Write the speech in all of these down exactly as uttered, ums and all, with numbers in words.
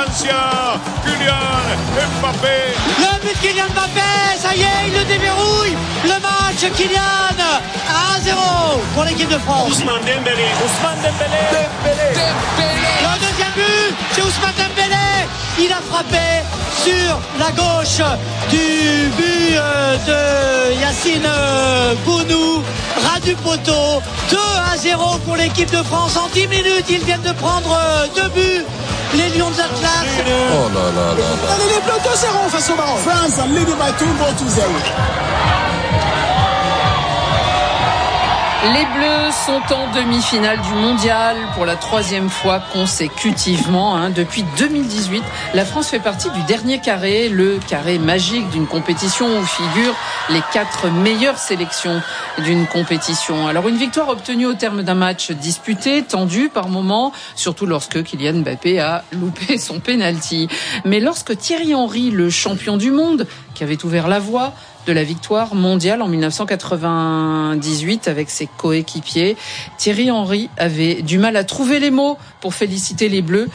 Francia, Kylian Mbappé. Le but de Kylian Mbappé, ça y est, il le déverrouille. Le match, Kylian, un à zéro pour l'équipe de France. Ousmane Dembélé, Ousmane Dembélé, Dembélé. Dembélé. Le deuxième but, c'est Ousmane Dembélé. Il a frappé sur la gauche du but de Yacine Bounou, ras du poteau. deux à zéro pour l'équipe de France. En dix minutes, ils viennent de prendre deux buts. Les Lions de l'Atlas. Oh là là là là. Allez, les Bleus deux zéro face au Maroc. France are leading by two goals to zero. Les Bleus sont en demi-finale du Mondial pour la troisième fois consécutivement. Hein. Depuis deux mille dix-huit, la France fait partie du dernier carré, le carré magique d'une compétition où figurent les quatre meilleures sélections d'une compétition. Alors une victoire obtenue au terme d'un match disputé, tendu par moments, surtout lorsque Kylian Mbappé a loupé son penalty. Mais lorsque Thierry Henry, le champion du monde, qui avait ouvert la voie de la victoire mondiale en dix-neuf cent quatre-vingt-dix-huit avec ses coéquipiers, Thierry Henry avait du mal à trouver les mots pour féliciter les Bleus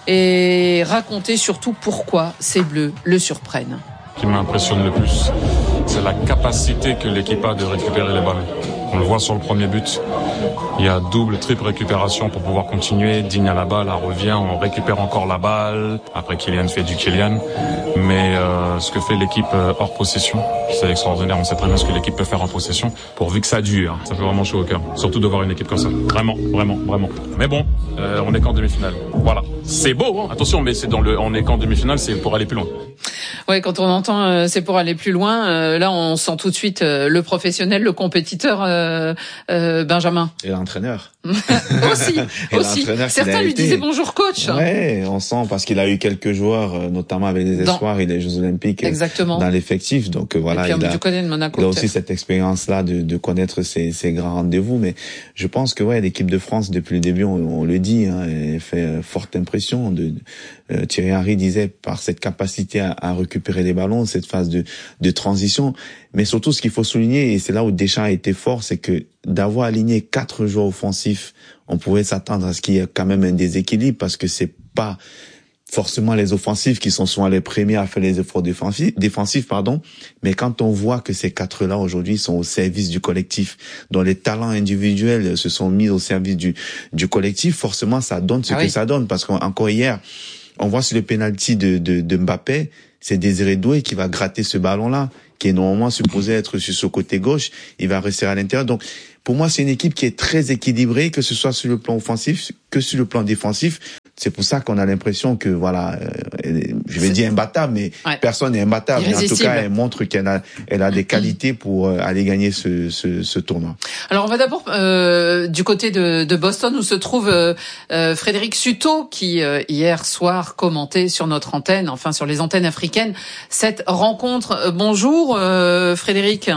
et raconter surtout pourquoi ces Bleus le surprennent. Ce qui m'impressionne le plus, c'est la capacité que l'équipe a de récupérer les balles. On le voit sur le premier but. Il y a double, triple récupération pour pouvoir continuer. Digne à la balle, elle revient, on récupère encore la balle. Après, Kylian fait du Kylian. Mais euh, ce que fait l'équipe euh, hors possession, c'est extraordinaire. On sait très bien ce que l'équipe peut faire en possession. Pourvu que ça dure, ça fait vraiment chaud au cœur. Surtout de voir une équipe comme ça. Vraiment, vraiment, vraiment. Mais bon, euh, on est qu'en demi-finale. Voilà. C'est beau, hein. Attention, mais c'est dans le, on est qu'en demi-finale, c'est pour aller plus loin. Ouais, quand on entend euh, c'est pour aller plus loin, euh, là on sent tout de suite euh, le professionnel, le compétiteur euh, euh, Benjamin. Et l'entraîneur. aussi, Et aussi. Certains lui disaient bonjour coach. Ouais, on sent parce qu'il a eu quelques joueurs, notamment avec les espoirs dans... et les Jeux Olympiques. Exactement. Dans l'effectif. Donc voilà, il a, Monaco, il a aussi cette expérience-là de, de connaître ces, ces grands rendez-vous. Mais je pense que ouais, l'équipe de France depuis le début, on, on le dit, hein, elle fait forte impression. De, euh, Thierry Henry disait par cette capacité à, à récupérer les ballons, cette phase de, de transition. Mais surtout, ce qu'il faut souligner, et c'est là où Deschamps a été fort, c'est que d'avoir aligné quatre joueurs offensifs, on pouvait s'attendre à ce qu'il y ait quand même un déséquilibre parce que c'est pas forcément les offensifs qui sont souvent les premiers à faire les efforts défensifs, défensifs, pardon. Mais quand on voit que ces quatre-là aujourd'hui sont au service du collectif, dont les talents individuels se sont mis au service du, du collectif, forcément, ça donne ce ah que oui. ça donne. Parce qu'encore hier, on voit sur le penalty de, de, de Mbappé, c'est Désiré Doué qui va gratter ce ballon-là, qui est normalement supposé être sur ce côté gauche. Il va rester à l'intérieur. Donc, pour moi, c'est une équipe qui est très équilibrée, que ce soit sur le plan offensif que sur le plan défensif. C'est pour ça qu'on a l'impression que, voilà, euh, je vais c'est... dire imbattable, mais ouais. personne n'est imbattable. Mais en tout cas, elle montre qu'elle a, elle a des qualités pour euh, aller gagner ce, ce, ce tournoi. Alors, on va d'abord euh, du côté de, de Boston où se trouve euh, euh, Frédéric Sutot qui, euh, hier soir, commentait sur notre antenne, enfin sur les antennes africaines, cette rencontre. Euh, bonjour, euh, Frédéric.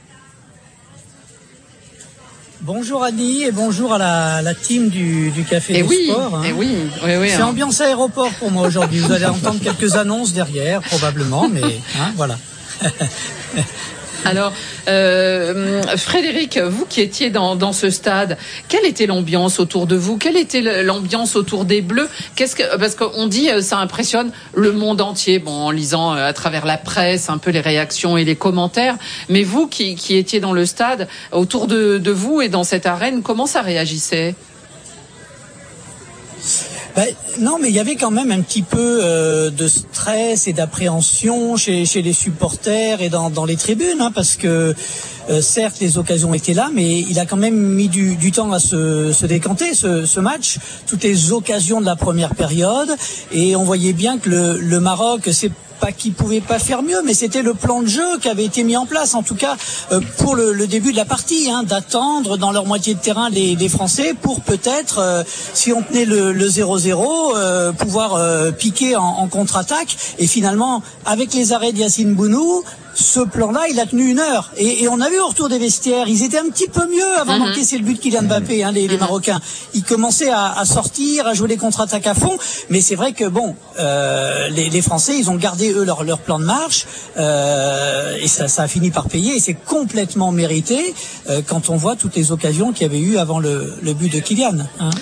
Bonjour Annie et bonjour à la, la team du, du Café et du oui, Sport. Hein. Et oui, oui, oui. C'est hein. ambiance aéroport pour moi aujourd'hui. Vous allez entendre quelques annonces derrière, probablement, mais hein, voilà. Alors, euh, Frédéric, vous qui étiez dans, dans ce stade, quelle était l'ambiance autour de vous? Quelle était l'ambiance autour des Bleus? Qu'est-ce que, parce qu'on dit ça impressionne le monde entier, bon, en lisant à travers la presse un peu les réactions et les commentaires. Mais vous qui, qui étiez dans le stade, autour de, de vous et dans cette arène, comment ça réagissait? Ben, non, mais il y avait quand même un petit peu euh, de stress et d'appréhension chez, chez les supporters et dans, dans les tribunes, hein, parce que euh, certes les occasions étaient là, mais il a quand même mis du, du temps à se, se décanter ce, ce match, toutes les occasions de la première période, et on voyait bien que le, le Maroc, c'est pas qu'ils pouvaient pas faire mieux, mais c'était le plan de jeu qui avait été mis en place, en tout cas euh, pour le, le début de la partie, hein, d'attendre dans leur moitié de terrain les, les Français pour peut-être, euh, si on tenait le, le zéro zéro, euh, pouvoir euh, piquer en, en contre-attaque. Et finalement, avec les arrêts de Yacine Bounou, ce plan-là, il a tenu une heure. Et, et on a vu au retour des vestiaires, ils étaient un petit peu mieux avant mm-hmm. d'encaisser le but de Kylian Mbappé, hein, les, les Marocains. Ils commençaient à, à sortir, à jouer les contre-attaques à fond. Mais c'est vrai que bon, euh, les, les Français, ils ont gardé eux leur, leur plan de marche, euh, et ça, ça a fini par payer. Et c'est complètement mérité euh, quand on voit toutes les occasions qu'il y avait eu avant le, le but de Kylian. Hein.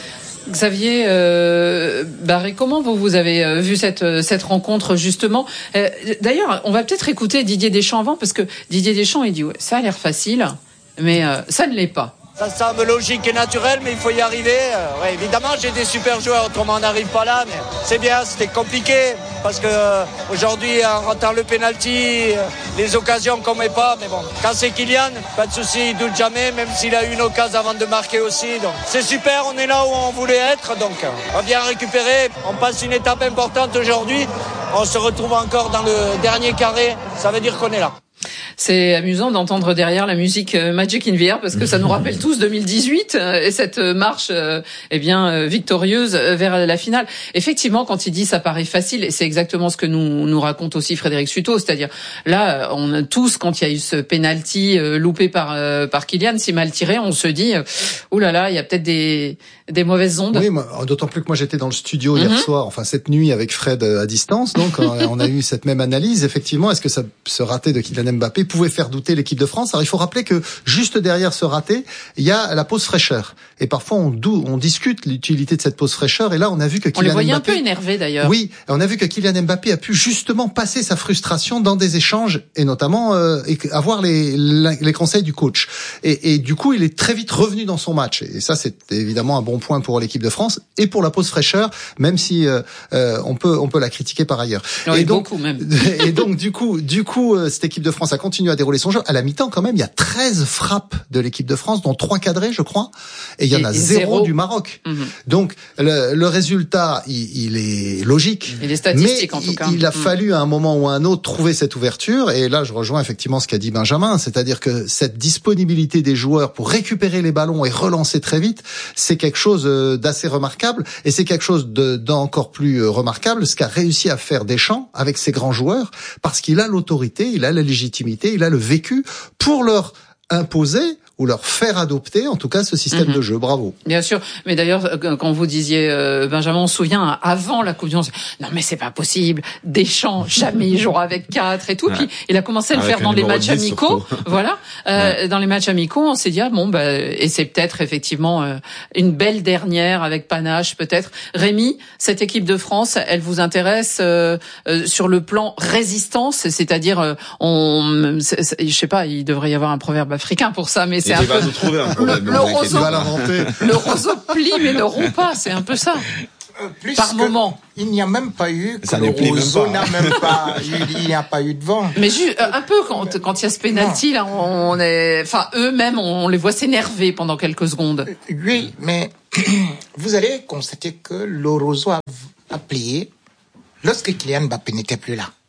Xavier euh, Barré, comment vous, vous avez vu cette, cette rencontre justement euh, D'ailleurs, on va peut-être écouter Didier Deschamps avant, parce que Didier Deschamps, il dit ouais, ça a l'air facile, mais euh, ça ne l'est pas. Ça semble logique et naturel, mais il faut y arriver. Euh, ouais, évidemment, j'ai des super joueurs, autrement on n'arrive pas là, mais c'est bien, c'était compliqué, parce que euh, aujourd'hui, en ratant le penalty, euh, les occasions qu'on met pas, mais bon, quand c'est Kylian, pas de souci, il doute jamais, même s'il a eu une occasion avant de marquer aussi. Donc c'est super, on est là où on voulait être, donc on va bien récupérer. On passe une étape importante aujourd'hui, on se retrouve encore dans le dernier carré, ça veut dire qu'on est là. C'est amusant d'entendre derrière la musique Magic in the Air, parce que ça nous rappelle tous deux mille dix-huit et cette marche eh bien victorieuse vers la finale. Effectivement, quand il dit ça paraît facile, et c'est exactement ce que nous nous raconte aussi Frédéric Sutot, c'est-à-dire là, on a tous, quand il y a eu ce penalty loupé par par Kylian, si mal tiré, on se dit oh là là, il y a peut-être des des mauvaises ondes. Oui, moi, d'autant plus que moi j'étais dans le studio hier mm-hmm. soir, enfin cette nuit avec Fred à distance, donc on a eu cette même analyse. Effectivement, est-ce que ça, ce raté de Kylian Mbappé pouvait faire douter l'équipe de France? Alors il faut rappeler que juste derrière ce raté, il y a la pause fraîcheur. Et parfois on, dou- on discute l'utilité de cette pause fraîcheur. Et là on a vu que Kylian on les voyait Mbappé, un peu énervés d'ailleurs. Oui, on a vu que Kylian Mbappé a pu justement passer sa frustration dans des échanges et notamment euh, et avoir les, les conseils du coach. Et, et du coup il est très vite revenu dans son match. Et ça c'est évidemment un bon point pour l'équipe de France et pour la pause fraîcheur, même si euh, euh, on peut on peut la critiquer par ailleurs. Oui, et donc beaucoup même. et donc du coup du coup cette équipe de France a continué à dérouler son jeu. À la mi-temps quand même, il y a treize frappes de l'équipe de France, dont trois cadrées, je crois, et il y en a zéro du Maroc. Mmh. Donc le, le résultat, il, il est logique. Il est statistique mais en tout cas. Il, il a mmh. fallu à un moment ou à un autre trouver cette ouverture. Et là, je rejoins effectivement ce qu'a dit Benjamin, c'est-à-dire que cette disponibilité des joueurs pour récupérer les ballons et relancer très vite, c'est quelque chose d'assez remarquable. Et c'est quelque chose de, d'encore plus remarquable, ce qu'a réussi à faire Deschamps avec ses grands joueurs, parce qu'il a l'autorité, il a la légitimité, il a le vécu pour leur imposer ou leur faire adopter, en tout cas, ce système mmh. de jeu. Bravo. Bien sûr. Mais d'ailleurs, quand vous disiez, euh, Benjamin, on se souvient, avant la Coupe du Monde, non mais c'est pas possible, Deschamps, jamais il jouera avec quatre et tout. Ouais. Puis il a commencé à le avec faire dans les matchs amicaux. Voilà. Euh, ouais. Dans les matchs amicaux, on s'est dit, ah bon, bah, et c'est peut-être effectivement euh, une belle dernière avec panache, peut-être. Rémi, cette équipe de France, elle vous intéresse euh, euh, sur le plan résistance, c'est-à-dire, euh, on, c'est, c'est, je sais pas, il devrait y avoir un proverbe africain pour ça, mais c'est un peu, trouver un problème, le, le, roseau, le roseau plie mais ne rompt pas, c'est un peu ça. Euh, plus par moment. Il n'y a même pas eu, ça que le roseau n'a même pas eu, il n'y a pas eu de vent. Mais juste, un peu, quand, quand il y a ce penalty, là, on est, enfin, eux-mêmes, on les voit s'énerver pendant quelques secondes. Oui, mais vous allez constater que le roseau a, a plié lorsque Kylian Mbappé n'était plus là.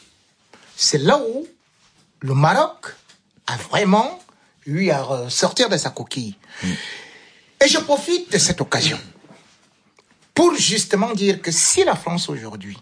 C'est là où le Maroc a vraiment eu à sortir de sa coquille. Mm. Et je profite de cette occasion pour justement dire que si la France aujourd'hui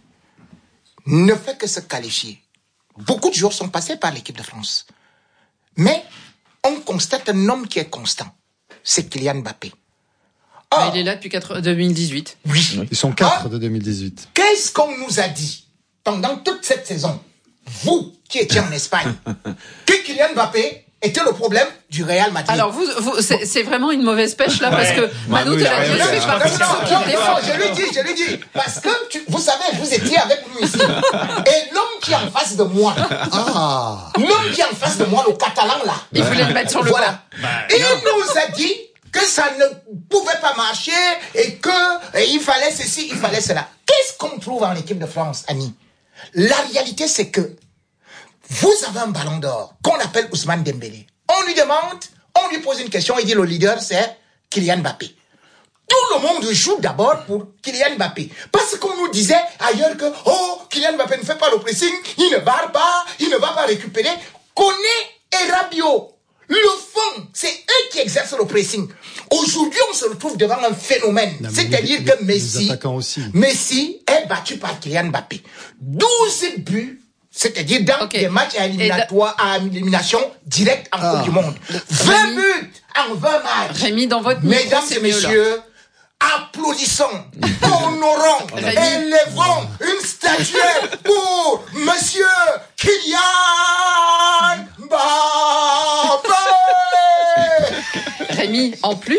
ne fait que se qualifier, beaucoup de jours sont passés par l'équipe de France, mais on constate un homme qui est constant, c'est Kylian Mbappé. Or, il est là depuis deux mille dix-huit. Oui. Ils sont quatre Or, de deux mille dix-huit. Qu'est-ce qu'on nous a dit pendant toute cette saison, vous qui étiez en Espagne, que Kylian Mbappé était le problème du Real Madrid. Alors vous, vous c'est, c'est vraiment une mauvaise pêche là, ouais. Parce que Manu te l'a dit, je suis parti de ceux qui défendent. Je lui dis, je lui dis, parce que tu, vous savez, vous étiez avec nous ici, et l'homme qui est en face de moi, ah. l'homme qui est en face de moi, le Catalan là, il voulait le mettre sur le voilà. Bah, il nous a dit que ça ne pouvait pas marcher et que et il fallait ceci, il fallait cela. Qu'est-ce qu'on trouve en équipe de France, Annie? La réalité, c'est que vous avez un ballon d'or qu'on appelle Ousmane Dembélé. On lui demande, on lui pose une question, il dit le leader c'est Kylian Mbappé. Tout le monde joue d'abord pour Kylian Mbappé. Parce qu'on nous disait ailleurs que, oh, Kylian Mbappé ne fait pas le pressing, il ne barre pas, il ne va pas récupérer. Koné et Rabiot, le fond, c'est eux qui exercent le pressing. Aujourd'hui, on se retrouve devant un phénomène. Non, c'est-à-dire que Messi, Messi est battu par Kylian Mbappé. douze buts. C'est-à-dire dans okay. des matchs à éliminatoire, à élimination directe en ah. Coupe du Monde. vingt buts en vingt matchs. Rémi, dans votre micro, mesdames et messieurs, applaudissons, honorons, élevons une statuette pour Monsieur Kylian Mbappé. Rémi, en plus,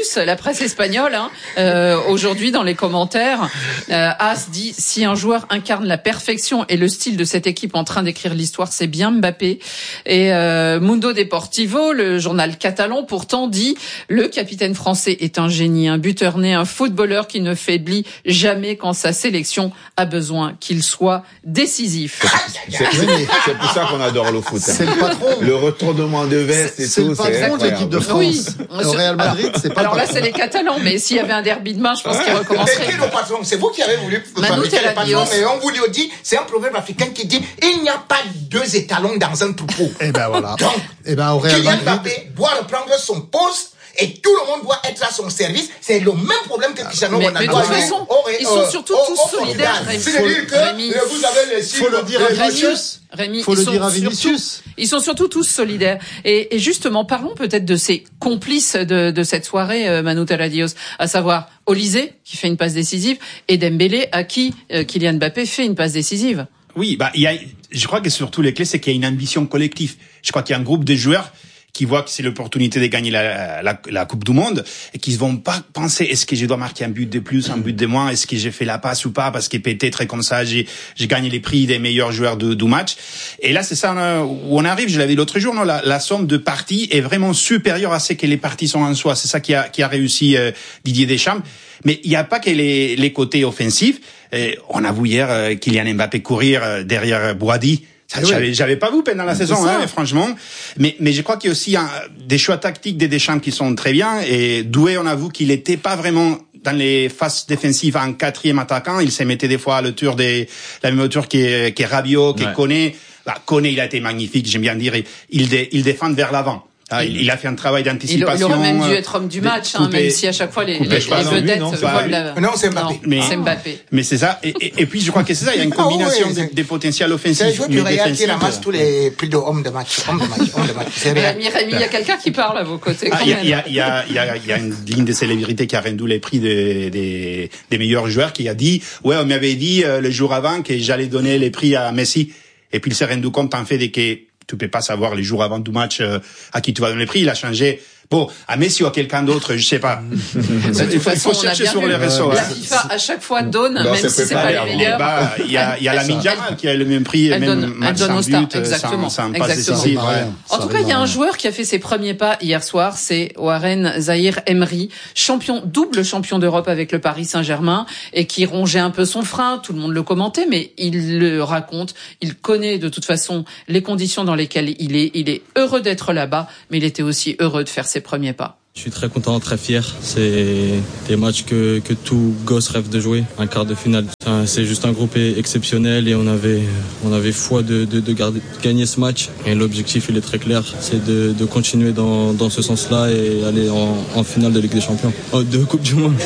tous, la presse espagnole, hein, euh, aujourd'hui dans les commentaires. Euh, As dit, si un joueur incarne la perfection et le style de cette équipe en train d'écrire l'histoire, c'est bien Mbappé. Et euh, Mundo Deportivo, le journal catalan, pourtant dit, le capitaine français est un génie, un buteur né, un footballeur qui ne faiblit jamais quand sa sélection a besoin qu'il soit décisif. C'est, c'est, c'est pour ça qu'on adore le foot. Hein. C'est le patron. Le retournement de veste et c'est tout. Le patron c'est de l'équipe de France. Oui. Au Real Madrid, alors, c'est pas alors le là, c'est les Catalans, mais s'il y avait un derby demain, je pense qu'il recommencerait. C'est qui le patron? C'est vous qui avez voulu fabriquer le patron, mais on vous le dit, c'est un proverbe africain qui dit, il n'y a pas deux étalons dans un troupeau. Et ben voilà. Donc, et ben au Real Kylian Madrid, Mbappé doit reprendre son poste. Et tout le monde doit être à son service. C'est le même problème que Cristiano Ronaldo. Mais de toute façon, ils sont surtout tous solidaires. C'est-à-dire que Rémi, vous avez les faut le dire à Vinicius. Rémi, faut le dire à Vinicius. Ils sont surtout tous solidaires. Et, et justement, parlons peut-être de ces complices de, de cette soirée, euh, Manu Terradios, à savoir Olysée, qui fait une passe décisive, et Dembélé, à qui euh, Kylian Mbappé fait une passe décisive. Oui, bah il y a. Je crois que surtout les clés, c'est qu'il y a une ambition collective. Je crois qu'il y a un groupe de joueurs qui voient que c'est l'opportunité de gagner la, la, la Coupe du Monde et qui ne vont pas penser est-ce que je dois marquer un but de plus, un but de moins, est-ce que j'ai fait la passe ou pas parce que peut-être comme ça j'ai, j'ai gagné les prix des meilleurs joueurs de, du match. Et là c'est ça où on arrive, je l'avais dit l'autre jour, non, la, la somme de parties est vraiment supérieure à ce que les parties sont en soi. C'est ça qui a, qui a réussi euh, Didier Deschamps. Mais il n'y a pas que les, les côtés offensifs. Et on a vu hier euh, Kylian Mbappé courir euh, derrière Boadi. Ça, oui. j'avais, j'avais pas vu pendant la c'est saison, hein, mais franchement. Mais, mais je crois qu'il y a aussi un, des choix tactiques des Deschamps qui sont très bien. Et Doué, on avoue qu'il était pas vraiment dans les phases défensives en quatrième attaquant. Il se mettait des fois à l'auteur des, la même hauteur qu'est, qu'est Rabiot, qu'est ouais. Koné. Bah, Koné, il a été magnifique, j'aime bien dire. Il, dé, il défend vers l'avant. Ah, il, il a fait un travail d'anticipation. Il, il aurait même dû être homme du match, hein, même si à chaque fois les, les, les vedettes volent la... Non, c'est Mbappé. Non, mais, c'est Mbappé. Mais c'est ça. Et, et, et puis, je crois que c'est ça. Il y a une combination ah, oui, des, des potentiels offensifs. C'est un joueur du Real qui ramasse tous les prix de homme de match. Homme de match, homme de match. C'est Rémi, Rémi, il y a quelqu'un qui parle à vos côtés. Ah, il y a, il y a, il y a, il y a, il y a une ligne de célébrité qui a rendu les prix des, des, des meilleurs joueurs qui a dit, ouais, on m'avait dit, euh, le jour avant que j'allais donner les prix à Messi. Et puis, il s'est rendu compte, en fait, de que tu peux pas savoir les jours avant du match euh, à qui tu vas donner les prix. Il a changé. Bon, à Messi ou à quelqu'un d'autre, je sais pas. De toute façon, il faut chercher sur les réseaux. La FIFA à chaque fois donne, non, même si c'est pas les meilleurs. Bah, il y a, il y a la Minjama qui a le même prix, elle même donne, match elle donne sans Star, but, exactement. sans, sans passe décisive. Ouais. En tout cas, il y a un joueur qui a fait ses premiers pas hier soir, c'est Warren Zahir Emery, champion, double champion d'Europe avec le Paris Saint-Germain, et qui rongeait un peu son frein. Tout le monde le commentait, mais il le raconte. Il connaît de toute façon les conditions dans lesquelles il est. Il est heureux d'être là-bas, mais il était aussi heureux de faire ses premiers pas. Je suis très content, très fier. C'est des matchs que, que tout gosse rêve de jouer, un quart de finale. C'est juste un groupe exceptionnel et on avait, on avait foi de, de, de, garder, de gagner ce match. Et l'objectif, il est très clair, c'est de, de continuer dans, dans ce sens-là et aller en, en finale de Ligue des Champions, oh, de Coupe du Monde.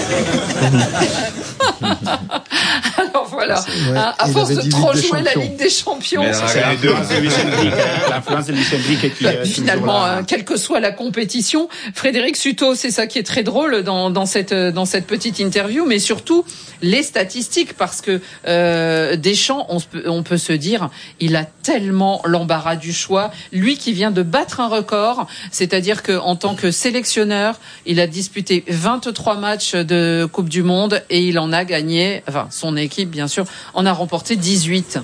Alors voilà, ouais, à, à force de trop jouer la Ligue des Champions, c'est l'influence de Luis Enrique, l'influence de Luis Enrique qui bah, finalement, euh, quelle que soit la compétition, Frédéric Suto, c'est ça qui est très drôle dans, dans cette dans cette petite interview, mais surtout les statistiques, parce que euh, Deschamps, on, on peut se dire, il a tellement l'embarras du choix. Lui qui vient de battre un record, c'est-à-dire que en tant que sélectionneur, il a disputé vingt-trois matchs de Coupe du Monde et il en a gagné, enfin son équipe bien sûr, en a remporté dix-huit.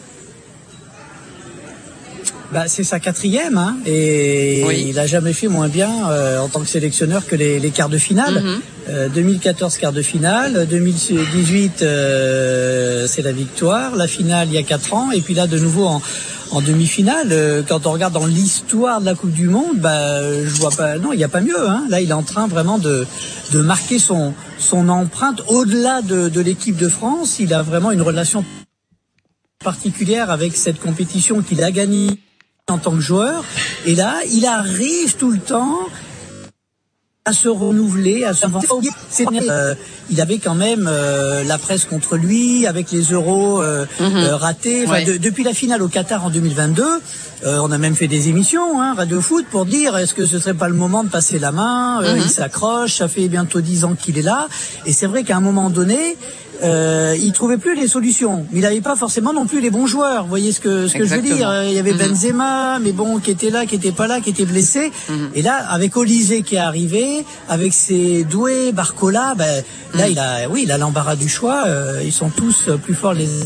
Bah, c'est sa quatrième, hein, et oui. Il a jamais fait moins bien euh, en tant que sélectionneur que les, les quarts de finale. Mm-hmm. Euh, deux mille quatorze quart de finale, deux mille dix-huit euh, c'est la victoire, la finale il y a quatre ans, et puis là de nouveau en, en demi-finale. Euh, quand on regarde dans l'histoire de la Coupe du Monde, bah je vois pas, non, il y a pas mieux. Hein. Là, il est en train vraiment de de marquer son son empreinte au-delà de, de l'équipe de France. Il a vraiment une relation particulière avec cette compétition qu'il a gagnée en tant que joueur, et là il arrive tout le temps à se renouveler, à se euh, il avait quand même euh, la presse contre lui avec les euros euh, mm-hmm. euh, ratés. Enfin, ouais. de, depuis la finale au Qatar en deux mille vingt-deux, euh, on a même fait des émissions, hein, Radio Foot, pour dire est-ce que ce serait pas le moment de passer la main. euh, mm-hmm. Il s'accroche, ça fait bientôt dix ans qu'il est là, et c'est vrai qu'à un moment donné, euh, il trouvait plus les solutions. Il n'avait pas forcément non plus les bons joueurs. Vous voyez ce que ce que Exactement. je veux dire. Il y avait mmh. Benzema, mais bon, qui était là, qui était pas là, qui était blessé. Mmh. Et là, avec Olysée qui est arrivé, avec ses Doué, Barcola, ben là, mmh. il a, oui, il a l'embarras du choix. Euh, ils sont tous plus forts les.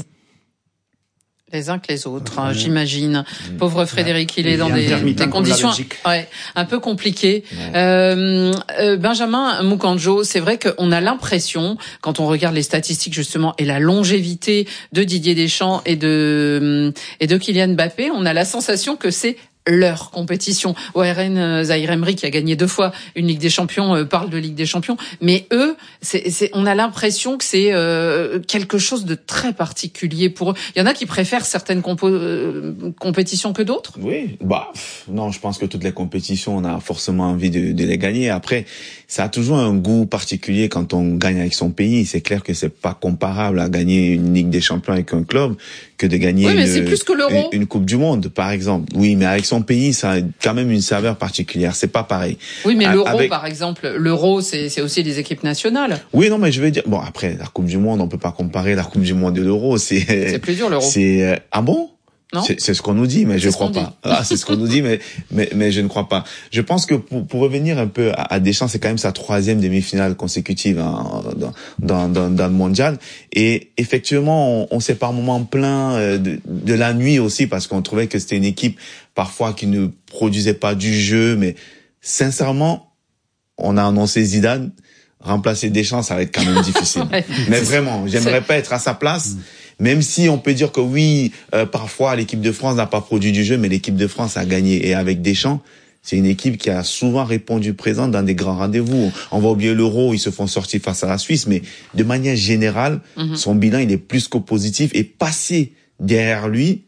Les uns que les autres, hein, j'imagine. Pauvre Frédéric, il est dans des, des conditions ouais, un peu compliquées. Ouais. Euh, euh, Benjamin Mukanjo, c'est vrai qu'on a l'impression, quand on regarde les statistiques justement et la longévité de Didier Deschamps et de et de Kylian Mbappé, on a la sensation que c'est leur compétition. O R N Zaïre Emery, qui a gagné deux fois une Ligue des Champions, euh, parle de Ligue des Champions, mais eux, c'est, c'est, on a l'impression que c'est euh, quelque chose de très particulier pour eux. Il y en a qui préfèrent certaines compo- euh, compétitions que d'autres. Oui, bah non, je pense que toutes les compétitions, on a forcément envie de, de les gagner. Après, ça a toujours un goût particulier quand on gagne avec son pays. C'est clair que c'est pas comparable à gagner une Ligue des Champions avec un club que de gagner oui, mais une, c'est plus que l'Euro. Une, une Coupe du Monde, par exemple. Oui, mais avec son pays, ça a quand même une saveur particulière. C'est pas pareil. Oui, mais l'Euro, avec... par exemple, l'Euro, c'est, c'est aussi des équipes nationales. Oui, non, mais je veux dire, bon, après, la Coupe du Monde, on peut pas comparer la Coupe du Monde et l'Euro. C'est, c'est plus dur, l'Euro. C'est, ah bon? Non. C'est, c'est ce qu'on nous dit, mais c'est je crois pas. Ah, c'est ce qu'on nous dit, mais, mais, mais je ne crois pas. Je pense que pour, pour revenir un peu à, à Deschamps, c'est quand même sa troisième demi-finale consécutive hein, dans, dans, dans, dans le mondial. Et effectivement, on, on s'est par moments plaint de, de la nuit aussi parce qu'on trouvait que c'était une équipe parfois qui ne produisait pas du jeu, mais sincèrement, on a annoncé Zidane. Remplacer Deschamps, ça va être quand même difficile. Ouais, mais vraiment, j'aimerais c'est... pas être à sa place. Mmh. Même si on peut dire que oui, euh, parfois l'équipe de France n'a pas produit du jeu, mais l'équipe de France a gagné. Et avec Deschamps, c'est une équipe qui a souvent répondu présent dans des grands rendez-vous. On va oublier l'Euro, ils se font sortir face à la Suisse, mais de manière générale, mmh. son bilan il est plus que positif. Et passer derrière lui,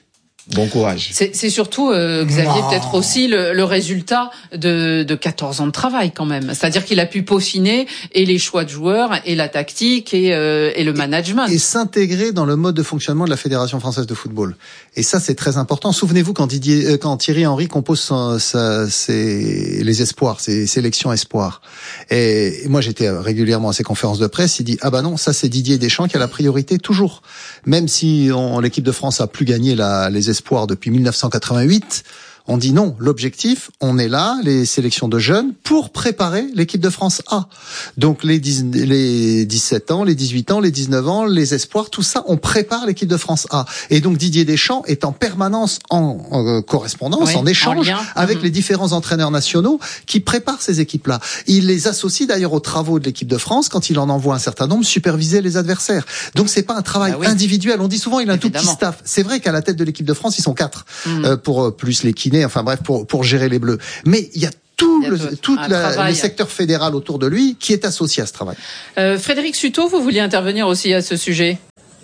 bon courage. C'est, c'est surtout, euh, Xavier, non. peut-être aussi le, le résultat de, de quatorze ans de travail quand même. C'est-à-dire qu'il a pu peaufiner et les choix de joueurs et la tactique et, euh, et le management. Et, et s'intégrer dans le mode de fonctionnement de la Fédération française de football. Et ça, c'est très important. Souvenez-vous quand Didier, euh, quand Thierry Henry compose sa, sa, ses, les espoirs, ses sélections espoirs. Et, et moi, j'étais régulièrement à ses conférences de presse. Il dit ah bah non, ça c'est Didier Deschamps qui a la priorité toujours. Même si on, l'équipe de France a plus gagné la, les espoirs depuis mille neuf cent quatre-vingt-huit, on dit non. L'objectif, on est là, les sélections de jeunes, pour préparer l'équipe de France A. Donc les, dix, les dix-sept ans, les dix-huit ans, les dix-neuf ans, les espoirs, tout ça, on prépare l'équipe de France A. Et donc Didier Deschamps est en permanence en, en correspondance, oui, en échange en avec mmh. les différents entraîneurs nationaux qui préparent ces équipes-là. Il les associe d'ailleurs aux travaux de l'équipe de France quand il en envoie un certain nombre, superviser les adversaires. Donc c'est pas un travail bah oui. individuel. On dit souvent il a un Évidemment. tout petit staff. C'est vrai qu'à la tête de l'équipe de France, ils sont quatre mmh. euh, pour plus les kinés. Enfin bref, pour pour gérer les Bleus. Mais il y a tout il y a le tout la, le secteur fédéral autour de lui qui est associé à ce travail. Euh, Frédéric Sutot, vous vouliez intervenir aussi à ce sujet?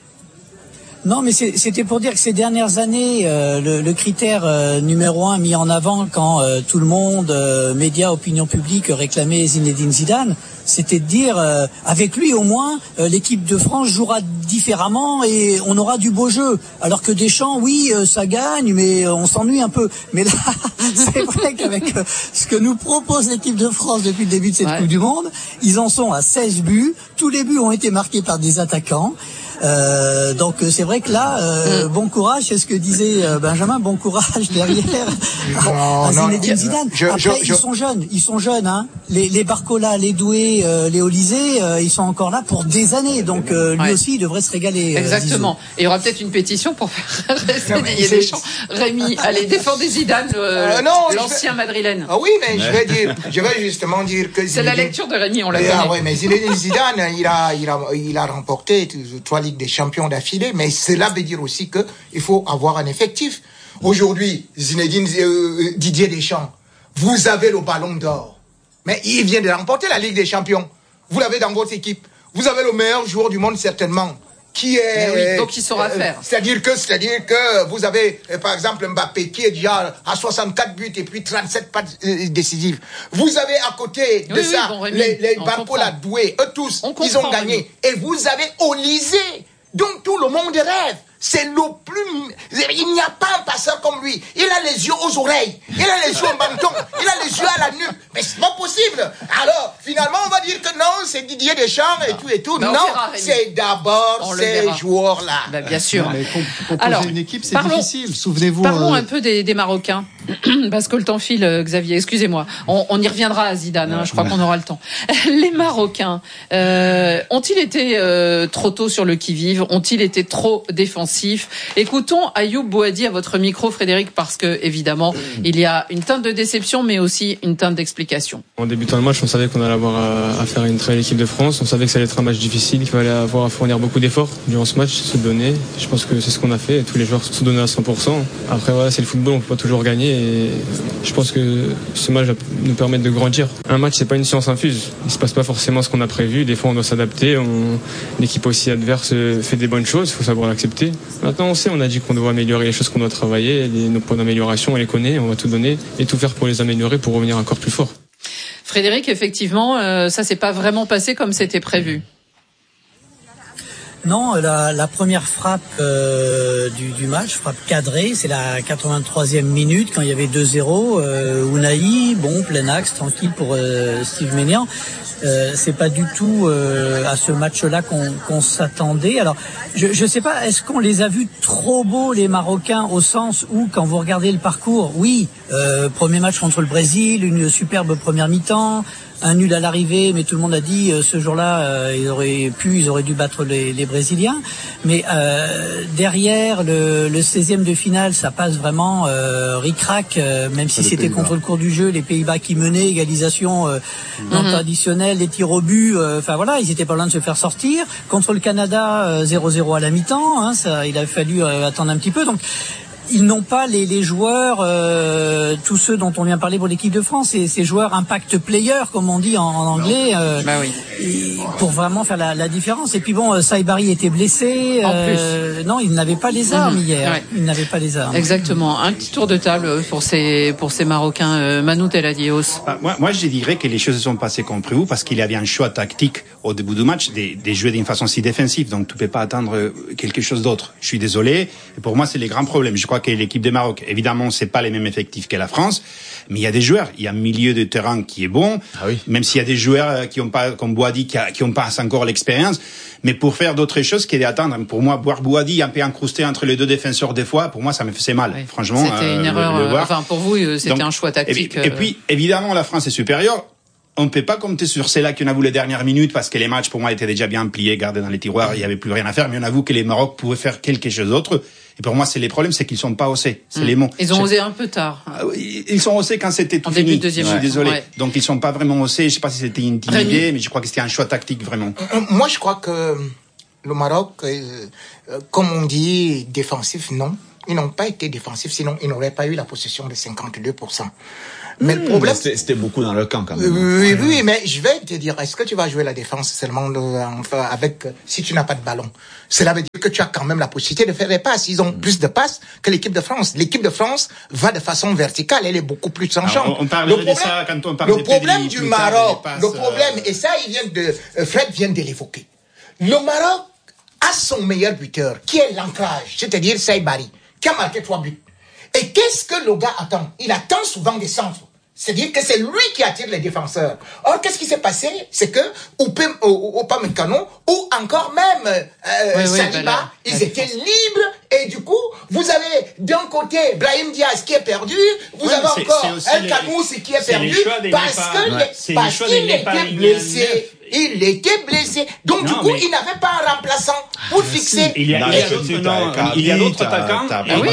Non, mais c'est, c'était pour dire que ces dernières années, euh, le, le critère euh, numéro un mis en avant quand euh, tout le monde, euh, médias, opinion publique, réclamait Zinedine Zidane, c'était de dire, euh, avec lui au moins, euh, l'équipe de France jouera différemment et on aura du beau jeu. Alors que Deschamps, oui, euh, ça gagne, mais euh, on s'ennuie un peu. Mais là, c'est vrai qu'avec euh, ce que nous propose l'équipe de France depuis le début de cette ouais. Coupe du Monde, ils en sont à seize buts. Tous les buts ont été marqués par des attaquants. Euh, donc c'est vrai que là, euh, bon courage, c'est ce que disait euh, Benjamin, bon courage derrière à, à Zinedine Zidane. Je, Après, je, je... ils sont jeunes, ils sont jeunes, hein. Les, les Barcola, les Doué, euh, les Olysée, euh, ils sont encore là pour des années. Donc euh, lui ouais. aussi, il devrait se régaler. Euh, Exactement. Et il y aura peut-être une pétition pour faire rester Didier Deschamps. Rémi, allez, défendez Zidane, euh, euh, non, l'ancien vais... madrilène. Ah oui, mais je vais dire, je vais justement dire que c'est Zinedine... la lecture de Rémi, on l'a ah ouais, mais Zinedine Zidane, il a, il a, il a remporté trois Ligues des champions d'affilée, mais cela veut dire aussi que il faut avoir un effectif. Aujourd'hui, Zinedine euh, Didier Deschamps, vous avez le ballon d'or, mais il vient de remporter la Ligue des champions. Vous l'avez dans votre équipe. Vous avez le meilleur joueur du monde certainement, qui est. Oui, donc il saura euh, faire. C'est-à-dire que, c'est-à-dire que vous avez, euh, par exemple, Mbappé qui est déjà à soixante-quatre buts et puis trente-sept passes euh, décisives. Vous avez à côté de oui, ça oui, bon, Rémi, les, les Barcola, Doué, eux tous, ils ont gagné. Rémi. Et vous avez Olysée. Donc tout le monde rêve. C'est le plus... Il n'y a pas un passeur comme lui. Il a les yeux aux oreilles. Il a les yeux au menton. Il a les yeux à la nuque. Mais c'est pas possible. Alors, finalement, on va dire que non, c'est Didier Deschamps et tout et tout. Ben, non, verra, c'est d'abord ces joueurs-là. Ben, bien sûr. Mais composer Alors, une équipe, c'est parlons, difficile. Souvenez-vous. Parlons euh... un peu des, des Marocains. Parce que le temps file, Xavier. Excusez-moi. On, on y reviendra à Zidane. Hein, je crois qu'on aura le temps. Les Marocains, euh, ont-ils été euh, trop tôt sur le qui-vive? Ont-ils été trop défensifs? Écoutons Ayoub Bouhaddi à votre micro, Frédéric, parce que évidemment, il y a une teinte de déception, mais aussi une teinte d'explication. En débutant le match, on savait qu'on allait avoir à, à faire une très belle équipe de France. On savait que ça allait être un match difficile, qu'il fallait avoir à fournir beaucoup d'efforts durant ce match, se donner. Je pense que c'est ce qu'on a fait. Tous les joueurs se sont donnés à cent pour cent. Après, voilà, c'est le football, on peut pas toujours gagner. Et je pense que ce match va nous permettre de grandir. Un match, c'est pas une science infuse. Il se passe pas forcément ce qu'on a prévu. Des fois, on doit s'adapter. On... L'équipe aussi adverse fait des bonnes choses. Il faut savoir l'accepter. Maintenant, on sait, on a dit qu'on doit améliorer les choses qu'on doit travailler. Les, nos points d'amélioration, on les connaît. On va tout donner et tout faire pour les améliorer, pour revenir encore plus fort. Frédéric, effectivement, euh, ça s'est pas vraiment passé comme c'était prévu. Non, la, la première frappe euh, du, du match, frappe cadrée, c'est la quatre-vingt-troisième minute quand il y avait deux zéro. Euh, Ounahi, bon, plein axe, tranquille pour euh, Steve Maignan. Euh, c'est pas du tout euh, à ce match-là qu'on, qu'on s'attendait. Alors, je, je sais pas, est-ce qu'on les a vus trop beaux les Marocains au sens où, quand vous regardez le parcours, oui, euh, premier match contre le Brésil, une superbe première mi-temps. Un nul à l'arrivée, mais tout le monde a dit euh, ce jour-là, euh, ils auraient pu, ils auraient dû battre les, les Brésiliens. Mais euh, derrière le, le seizième de finale, ça passe vraiment euh, ric-rac, euh, même si c'était Pays-Bas. Contre le cours du jeu, les Pays-Bas qui menaient, égalisation euh, mmh. dans le temps additionnel, les tirs au but. Enfin euh, voilà, ils étaient pas loin de se faire sortir. Contre le Canada, euh, zéro zéro à la mi-temps. Hein, ça, il a fallu euh, attendre un petit peu. Donc ils n'ont pas les, les joueurs, euh, tous ceux dont on vient parler pour l'équipe de France, et ces joueurs impact players, comme on dit en, en anglais, euh, bah oui. et, pour vraiment faire la, la différence. Et puis bon, Saïbari était blessé. En euh, plus. Non, il n'avait pas les armes mmh. hier. Ouais. Il n'avait pas les armes. Exactement. Un petit tour de table pour ces pour ces Marocains. Euh, Manu Teladios. Ah, moi, moi, je dirais que les choses se sont passées comme prévu parce qu'il y avait un choix tactique au début du match, des, des jouer d'une façon si défensive. Donc tu peux pas attendre quelque chose d'autre. Je suis désolé. Et pour moi, c'est les grands problèmes. Je crois que l'équipe du Maroc, évidemment, c'est pas les mêmes effectifs que la France, mais il y a des joueurs, il y a un milieu de terrain qui est bon, ah oui. même s'il y a des joueurs qui ont pas, comme Bouhaddi, qui, a, qui ont pas encore l'expérience, mais pour faire d'autres choses qu'est d'attendre. Pour moi, voir Bouhaddi un peu incrusté entre les deux défenseurs des fois, pour moi, ça me faisait mal, oui. franchement. C'était euh, une erreur, le, le enfin, pour vous, c'était Donc, un choix tactique. Et, euh... et puis, évidemment, la France est supérieure. On ne peut pas compter sur celle-là qu'on a vu les dernières minutes parce que les matchs, pour moi, étaient déjà bien pliés, gardés dans les tiroirs, il n'y avait plus rien à faire, mais on avoue que les Maroc pouvaient faire quelque chose d'autre. Et pour moi, c'est les problèmes, c'est qu'ils sont pas osés. C'est mmh. les mots. Ils ont osé un peu tard. Ils sont osés quand c'était tout en fini. Début de je suis désolé. Ouais. Donc, ils sont pas vraiment osés. Je sais pas si c'était une idée, mais je crois que c'était un choix tactique, vraiment. Moi, je crois que le Maroc, euh, comme on dit, défensif, non. Ils n'ont pas été défensifs, sinon ils n'auraient pas eu la possession de cinquante-deux pour cent. Mais mmh, le problème, c'était, c'était beaucoup dans le camp quand même. Oui, oui, mais je vais te dire, est-ce que tu vas jouer la défense seulement de, enfin, avec si tu n'as pas de ballon? Cela veut dire que tu as quand même la possibilité de faire des passes. Ils ont mmh. plus de passes que l'équipe de France. L'équipe de France va de façon verticale, elle est beaucoup plus tranchante. On, on parle de ça quand on parle le de problème du Maroc, passes, le problème, et ça, il vient de, Fred vient de l'évoquer. Le Maroc a son meilleur buteur, qui est l'ancrage, c'est-à-dire Saïbari, qui a marqué trois buts. Et qu'est-ce que le gars attend? Il attend souvent des centres. C'est-à-dire que c'est lui qui attire les défenseurs. Or, qu'est-ce qui s'est passé? C'est que Upamecano ou encore même euh, oui, Saliba, oui, ben ils la étaient défense. libres et du coup, vous avez d'un côté Brahim Diaz qui est perdu, vous ouais, avez c'est, encore El Khamoussi qui est perdu parce que ouais. les, parce qu'il était blessé. Il était blessé. Donc, non, du coup, il n'avait pas un remplaçant pour ah, fixer. Si. Il y a, il y a d'autres, non, il y a d'autres attaquants. Ah oui,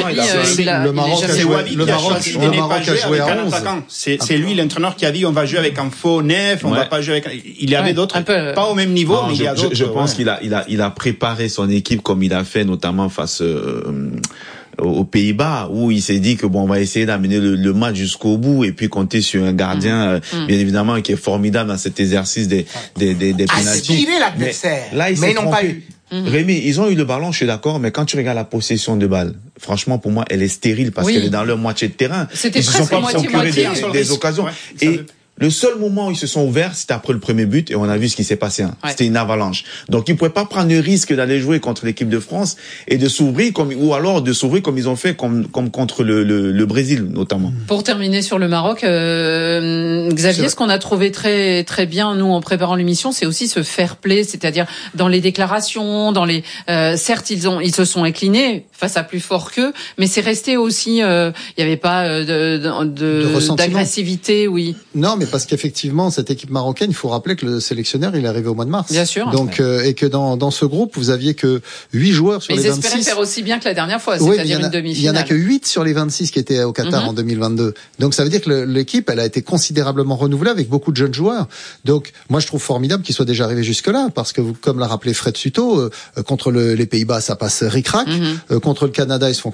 le Maroc a joué, le Maroc, le Maroc a joué à onze. C'est, c'est lui, l'entraîneur, qui a dit, on va jouer avec un faux neuf, on ouais. va pas jouer avec, il y avait ouais, d'autres, peu, pas au même niveau, non, mais je, il y a d'autres. Je, je pense ouais. qu'il a, il a, il a préparé son équipe comme il a fait, notamment face, euh, aux Pays-Bas, où il s'est dit que bon, on va essayer d'amener le, le match jusqu'au bout et puis compter sur un gardien, mmh. euh, bien évidemment, qui est formidable dans cet exercice des des des, des pénaltys. Aspirer l'adversaire, mais, là, il mais ils n'ont pas eu. Mmh. Rémi, ils ont eu le ballon, je suis d'accord, mais quand tu regardes la possession de balle, franchement, pour moi, elle est stérile parce oui. qu'elle est dans leur moitié de terrain. C'était ils se sont pas procuré des, des occasions. Ouais, et Le seul moment où ils se sont ouverts, c'était après le premier but et on a vu ce qui s'est passé. Hein. Ouais. C'était une avalanche. Donc ils pouvaient pas prendre le risque d'aller jouer contre l'équipe de France et de s'ouvrir comme ou alors de s'ouvrir comme ils ont fait comme comme contre le le, le Brésil notamment. Pour terminer sur le Maroc, euh, Xavier, ce qu'on a trouvé très très bien nous en préparant l'émission, c'est aussi ce fair play, c'est-à-dire dans les déclarations, dans les euh, certes ils ont ils se sont inclinés face à plus fort qu'eux, mais c'est resté aussi il euh, y avait pas euh, de, de, de d'agressivité, oui. Non, mais parce qu'effectivement, cette équipe marocaine, il faut rappeler que le sélectionneur, il est arrivé au mois de mars. Bien sûr. Donc, ouais. euh, et que dans, dans ce groupe, vous aviez que huit joueurs sur mais les vingt-six. Ils espéraient faire aussi bien que la dernière fois, oui, c'est-à-dire a, une demi-finale. Il y en a que huit sur les vingt-six qui étaient au Qatar mm-hmm. en deux mille vingt-deux. Donc, ça veut dire que le, l'équipe, elle a été considérablement renouvelée avec beaucoup de jeunes joueurs. Donc, moi, je trouve formidable qu'ils soient déjà arrivés jusque-là, parce que, comme l'a rappelé Fred Suto, euh, contre le, les Pays-Bas, ça passe ric-rac. Mm-hmm. Euh, contre le Canada, ils se font